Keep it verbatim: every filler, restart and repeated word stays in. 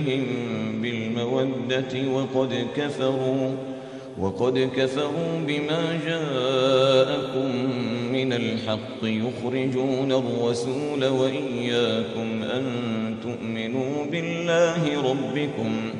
بالمودة وقد كفروا وقد كفروا بما جاءكم من الحق يخرجون الرسول وإياكم أن تؤمنوا بالله ربكم